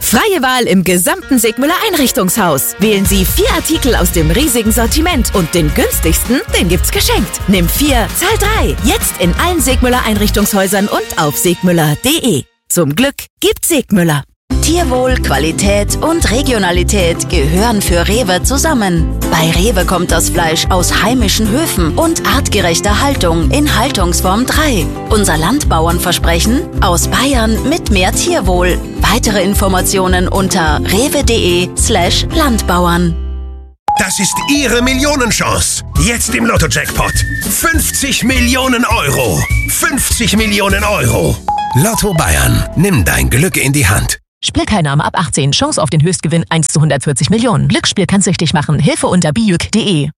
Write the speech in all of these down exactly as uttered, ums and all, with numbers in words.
Freie Wahl im gesamten Sigmüller Einrichtungshaus. Wählen Sie vier Artikel aus dem riesigen Sortiment und den günstigsten, den gibt's geschenkt. Nimm vier, zahl drei. Jetzt in allen Sigmüller Einrichtungshäusern und auf sigmüller punkt de. Zum Glück gibt's Sigmüller. Tierwohl, Qualität und Regionalität gehören für Rewe zusammen. Bei Rewe kommt das Fleisch aus heimischen Höfen und artgerechter Haltung in Haltungsform drei. Unser Landbauernversprechen: aus Bayern mit mehr Tierwohl. Weitere Informationen unter rewe.de slash Landbauern. Das ist Ihre Millionenchance. Jetzt im Lotto-Jackpot. fünfzig Millionen Euro. fünfzig Millionen Euro. Lotto Bayern. Nimm dein Glück in die Hand. Spielteilnahme ab achtzehn. Chance auf den Höchstgewinn eins zu hundertvierzig Millionen. Glücksspiel kann süchtig machen. Hilfe unter bijuk punkt de.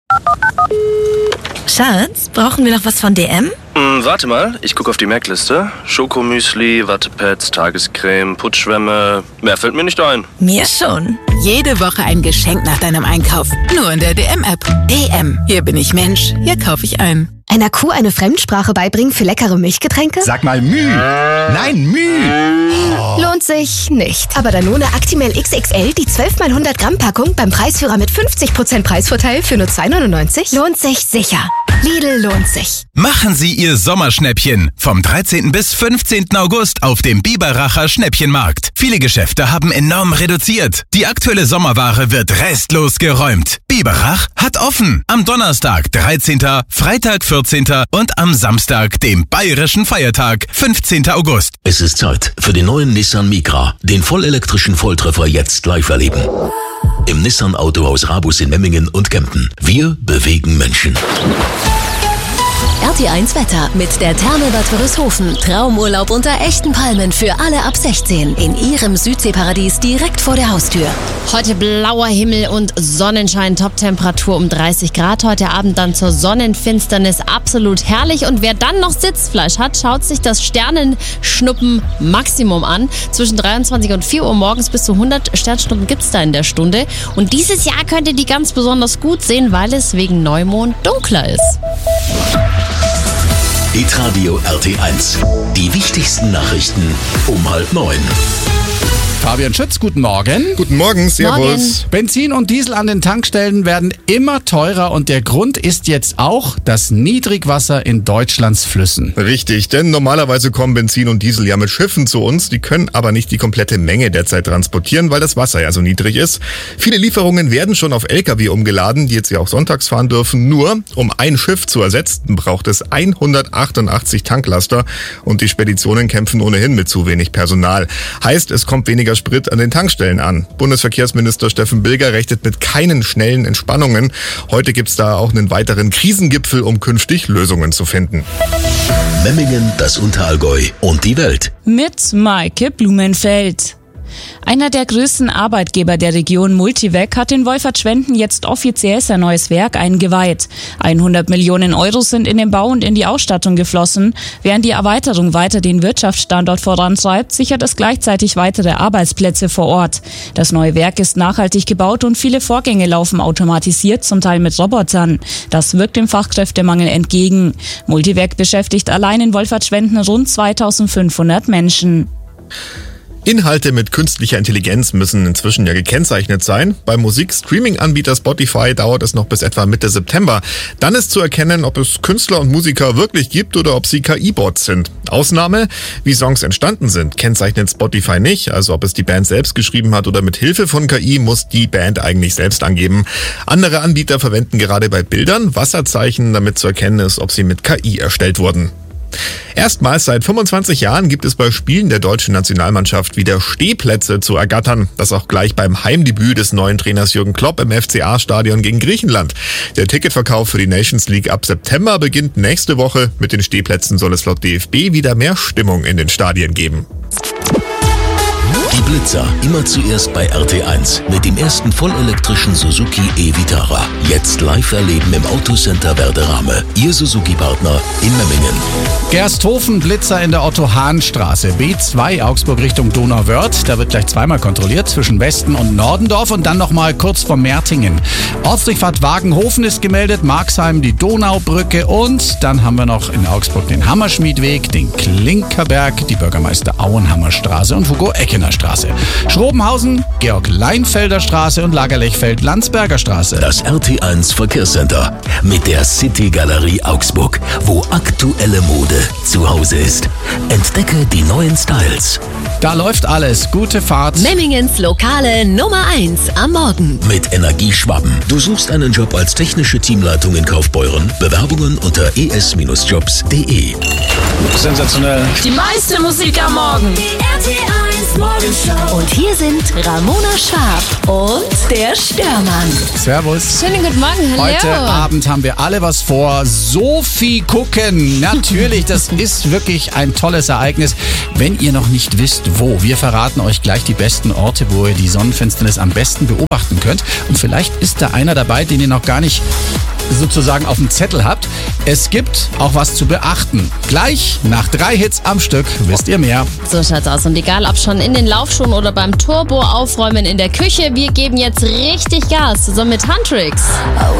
Schatz, brauchen wir noch was von D M? Hm, warte mal, ich gucke auf die Merkliste. Schokomüsli, Wattepads, Tagescreme, Putzschwämme. Mehr fällt mir nicht ein. Mir schon. Jede Woche ein Geschenk nach deinem Einkauf. Nur in der D M-App. D M. Hier bin ich Mensch. Hier kaufe ich ein. Einer Kuh eine Fremdsprache beibringen für leckere Milchgetränke? Sag mal Müh. Nein, Müh. Oh. Lohnt sich nicht. Aber Danone Actimel X X L, die zwölf mal hundert Gramm Packung beim Preisführer mit fünfzig Prozent Preisvorteil für nur zwei neunundneunzig, lohnt sich sicher. Lidl lohnt sich. Machen Sie Ihr Sommerschnäppchen vom dreizehnten bis fünfzehnten August auf dem Biberacher Schnäppchenmarkt. Viele Geschäfte haben enorm reduziert. Die aktuelle Sommerware wird restlos geräumt. Biberach hat offen. Am Donnerstag, dreizehnten, Freitag, vierzehnten und am Samstag, dem bayerischen Feiertag, fünfzehnten August. Es ist Zeit für den neuen Nissan Micra. Den vollelektrischen Volltreffer jetzt live erleben. Im Nissan Autohaus Rabus in Memmingen und Kempten. Wir bewegen Menschen. R T eins Wetter mit der Therme Bad Wörishofen. Traumurlaub unter echten Palmen für alle ab sechzehn in Ihrem Südseeparadies direkt vor der Haustür. Heute blauer Himmel und Sonnenschein, Toptemperatur um dreißig Grad. Heute Abend dann zur Sonnenfinsternis absolut herrlich. Und wer dann noch Sitzfleisch hat, schaut sich das Sternenschnuppen Maximum an. Zwischen dreiundzwanzig und vier Uhr morgens bis zu hundert Sternschnuppen gibt es da in der Stunde. Und dieses Jahr könnt ihr die ganz besonders gut sehen, weil es wegen Neumond dunkler ist. Hitradio R T eins. Die wichtigsten Nachrichten um halb neun. Fabian Schütz, guten Morgen. Guten Morgen, servus. Morgen. Benzin und Diesel an den Tankstellen werden immer teurer und der Grund ist jetzt auch das Niedrigwasser in Deutschlands Flüssen. Richtig, denn normalerweise kommen Benzin und Diesel ja mit Schiffen zu uns, die können aber nicht die komplette Menge derzeit transportieren, weil das Wasser ja so niedrig ist. Viele Lieferungen werden schon auf L K W umgeladen, die jetzt ja auch sonntags fahren dürfen. Nur, um ein Schiff zu ersetzen, braucht es hundertachtundachtzig Tanklaster und die Speditionen kämpfen ohnehin mit zu wenig Personal. Heißt, es kommt weniger Sprit an den Tankstellen an. Bundesverkehrsminister Steffen Bilger rechnet mit keinen schnellen Entspannungen. Heute gibt's da auch einen weiteren Krisengipfel, um künftig Lösungen zu finden. Memmingen, das Unterallgäu und die Welt. Mit Maike Blumenfeld. Einer der größten Arbeitgeber der Region, Multivac, hat in Wolfertschwenden jetzt offiziell sein neues Werk eingeweiht. hundert Millionen Euro sind in den Bau und in die Ausstattung geflossen. Während die Erweiterung weiter den Wirtschaftsstandort vorantreibt, sichert es gleichzeitig weitere Arbeitsplätze vor Ort. Das neue Werk ist nachhaltig gebaut und viele Vorgänge laufen automatisiert, zum Teil mit Robotern. Das wirkt dem Fachkräftemangel entgegen. Multivac beschäftigt allein in Wolfertschwenden rund zweitausendfünfhundert Menschen. Inhalte mit künstlicher Intelligenz müssen inzwischen ja gekennzeichnet sein. Beim Musik-Streaming-Anbieter Spotify dauert es noch bis etwa Mitte September. Dann ist zu erkennen, ob es Künstler und Musiker wirklich gibt oder ob sie K I-Bots sind. Ausnahme, wie Songs entstanden sind, kennzeichnet Spotify nicht. Also ob es die Band selbst geschrieben hat oder mit Hilfe von K I, muss die Band eigentlich selbst angeben. Andere Anbieter verwenden gerade bei Bildern Wasserzeichen, damit zu erkennen ist, ob sie mit K I erstellt wurden. Erstmals seit fünfundzwanzig Jahren gibt es bei Spielen der deutschen Nationalmannschaft wieder Stehplätze zu ergattern. Das auch gleich beim Heimdebüt des neuen Trainers Jürgen Klopp im F C A-Stadion gegen Griechenland. Der Ticketverkauf für die Nations League ab September beginnt nächste Woche. Mit den Stehplätzen soll es laut D F B wieder mehr Stimmung in den Stadien geben. Die Blitzer, immer zuerst bei R T eins mit dem ersten vollelektrischen Suzuki e-Vitara. Jetzt live erleben im Autocenter Werderame. Ihr Suzuki-Partner in Memmingen. Gersthofen, Blitzer in der Otto-Hahn-Straße, B zwei, Augsburg Richtung Donauwörth. Da wird gleich zweimal kontrolliert, zwischen Westen und Nordendorf und dann nochmal kurz vor Mertingen. Ortsdurchfahrt Wagenhofen ist gemeldet, Marxheim die Donaubrücke und dann haben wir noch in Augsburg den Hammerschmiedweg, den Klinkerberg, die Bürgermeister Auenhammer Straße und Hugo Eckener Straße. Straße. Schrobenhausen, Georg-Leinfelder Straße und Lagerlechfeld-Landsberger Straße. Das R T eins Verkehrscenter mit der City Galerie Augsburg, wo aktuelle Mode zu Hause ist. Entdecke die neuen Styles. Da läuft alles. Gute Fahrt. Memmingens Lokale Nummer eins am Morgen. Mit Energieschwaben. Du suchst einen Job als technische Teamleitung in Kaufbeuren? Bewerbungen unter e s Bindestrich jobs punkt de. Sensationell. Die meiste Musik am Morgen. Die R T eins Morgenshow. Und hier sind Ramona Schwab und der Störmann. Servus. Schönen guten Morgen, hallo. Heute Abend haben wir alle was vor. Sophie gucken. Natürlich, das ist wirklich ein tolles Ereignis. Wenn ihr noch nicht wisst, wo, wir verraten euch gleich die besten Orte, wo ihr die Sonnenfinsternis am besten beobachten könnt. Und vielleicht ist da einer dabei, den ihr noch gar nicht sozusagen auf dem Zettel habt. Es gibt auch was zu beachten. Gleich nach drei Hits am Stück wisst ihr mehr. So schaut's aus. Und egal, ob schon in den Laufschuhen oder beim Turbo aufräumen in der Küche, wir geben jetzt richtig Gas, zusammen mit Huntrix.